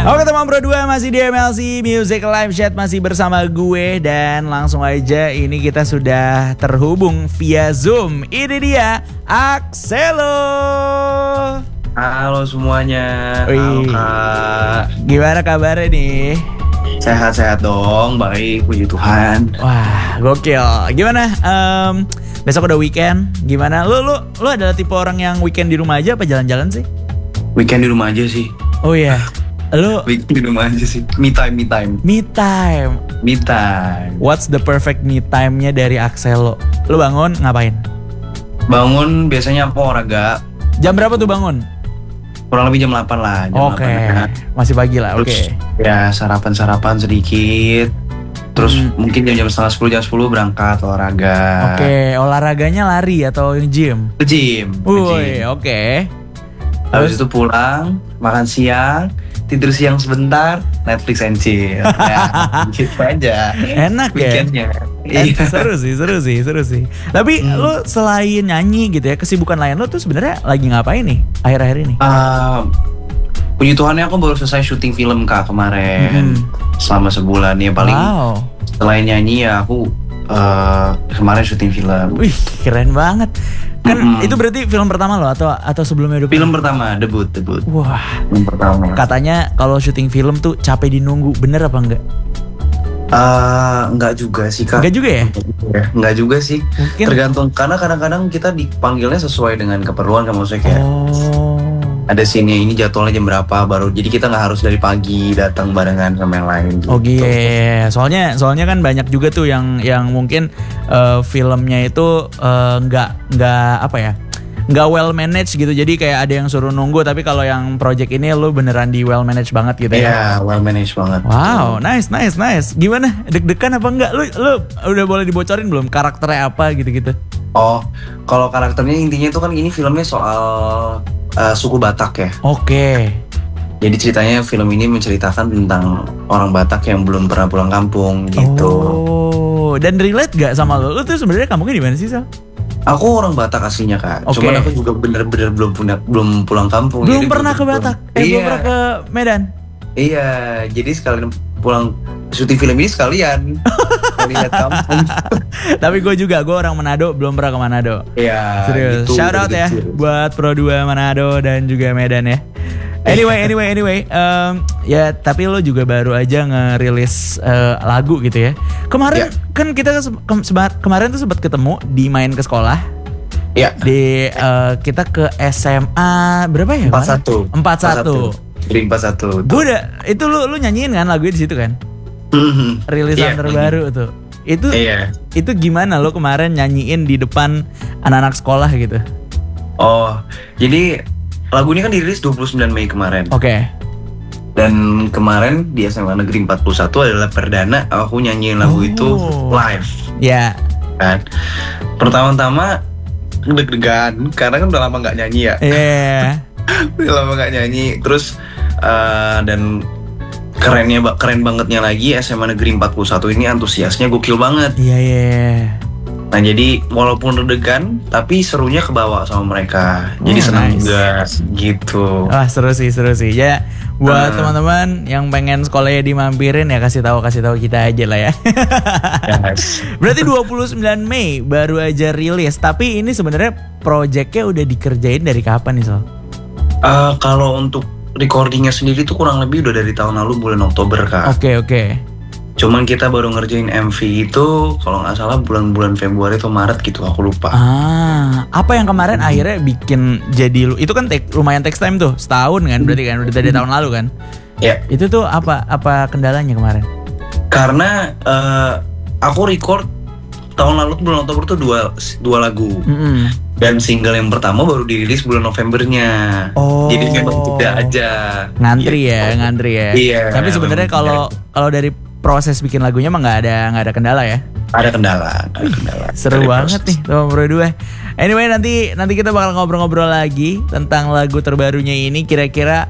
Oke teman Pro 2 masih di MLC Music Live Chat masih bersama gue. Dan langsung aja ini kita sudah terhubung via Zoom. Ini dia Axelo. Halo semuanya. Wih. Halo Kak. Gimana kabarnya nih? Sehat-sehat dong, baik, puji Tuhan. Wah gokil. Gimana? Besok udah weekend. Gimana? Lu adalah tipe orang yang weekend di rumah aja apa jalan-jalan sih? Weekend di rumah aja sih. Oh iya. Lu Weekend di rumah aja sih. Me time. me time. Me time. What's the perfect me time-nya dari Axelo? Lu bangun ngapain? Bangun biasanya aku olahraga. Jam berapa tuh bangun? Kurang lebih jam 8 lah. Oke, masih pagi lah. Terus Oke. ya sarapan sedikit. Terus mungkin jam setengah 10, jam 10 berangkat olahraga. Oke, olahraganya lari atau gym? Ke gym. Woi, oke. Habis itu pulang, makan siang, tidur siang sebentar, Netflix and chill. Ya, gitu aja. Enak ya? Weekendnya. Iya. Seru sih. Tapi lu selain nyanyi gitu ya, kesibukan lain lu tuh sebenarnya lagi ngapain nih akhir-akhir ini? Puji Tuhannya aku baru selesai syuting film Kak kemarin. Selama sebulan ya paling. Wow. Selain nyanyi ya aku kemarin syuting film. Wih, keren banget. Kan itu berarti film pertama lo atau sebelumnya udah Film pertama, debut. Wah. Film pertama. Katanya kalau syuting film tuh capek dinunggu, bener apa enggak? Enggak juga sih Kak. Enggak juga ya? Enggak juga sih. Mungkin. Tergantung karena kadang-kadang kita dipanggilnya sesuai dengan keperluan kan, maksudnya kayak ada scene ini jadwalnya jam berapa baru, jadi kita nggak harus dari pagi datang barengan sama yang lain gitu. Oh iya, soalnya kan banyak juga tuh yang mungkin filmnya itu nggak well managed gitu. Jadi kayak ada yang suruh nunggu, tapi kalau yang project ini lu beneran di well managed banget gitu ya. Iya, well managed banget. Wow, nice. Gimana? Deg-degan apa enggak? Lu udah boleh dibocorin belum karakternya apa gitu-gitu? Oh, kalau karakternya intinya itu kan ini filmnya soal suku Batak ya. Oke. Jadi ceritanya film ini menceritakan tentang orang Batak yang belum pernah pulang kampung gitu. Oh, dan relate gak sama lu? Lu tuh sebenarnya kampungnya di mana sih, Sal? Aku orang Batak aslinya Kak. Oke. Cuman aku juga bener-bener belum pulang kampung. Belum Jadi pernah ke Batak? Belum pernah ke Medan? Iya, jadi sekalian pulang syuting film ini sekalian lihat kampung. Tapi gue orang Manado, belum pernah ke Manado. Iya. Serius. Gitu, Shout out ya buat Pro 2 Manado dan juga Medan ya. Anyway, ya tapi lo juga baru aja ngerilis lagu gitu ya. Kemarin kan kita kemarin tuh sempat ketemu di main ke sekolah. Iya. Di kita ke SMA berapa ya? 41. Ring 41. Gue udah itu lu nyanyiin kan lagunya di situ kan? Rilisan terbaru tuh. Itu gimana lo kemarin nyanyiin di depan anak-anak sekolah gitu? Oh, jadi lagu ini kan dirilis 29 Mei kemarin. Oke. Dan kemarin di SMA Negeri 41 adalah perdana aku nyanyiin lagu itu live. Ya. Kan. Pertama-tama deg-degan karena kan udah lama nggak nyanyi ya. Iya. Udah lama nggak nyanyi. Terus dan keren bangetnya lagi SMA Negeri 41 ini antusiasnya gokil banget. Iya. Nah jadi walaupun deg-degan tapi serunya kebawa sama mereka. Jadi senang juga gitu. Wah seru sih. Ya buat teman-teman yang pengen sekolahnya dimampirin ya kasih tahu kita aja lah ya. Yes. Berarti 29 Mei baru aja rilis. Tapi ini sebenarnya projectnya udah dikerjain dari kapan nih Sol? Kalau untuk recordingnya sendiri tuh kurang lebih udah dari tahun lalu bulan Oktober Kak. Oke. Cuman kita baru ngerjain MV itu kalau nggak salah bulan-bulan Februari atau Maret gitu, aku lupa. Apa yang kemarin akhirnya bikin jadi lu? Itu kan lumayan text time tuh, setahun kan berarti kan udah dari tahun lalu kan? Ya. Itu tuh apa kendalanya kemarin? Karena aku record tahun lalu bulan Oktober tuh dua lagu. Dan single yang pertama baru dirilis bulan Novembernya. Jadi memang tidak aja. Ngantri ya. Iya. Tapi sebenarnya kalau dari proses bikin lagunya mah nggak ada kendala ya? Ada kendala. Seru banget nih teman Pro 2. Anyway nanti kita bakal ngobrol-ngobrol lagi tentang lagu terbarunya ini. Kira-kira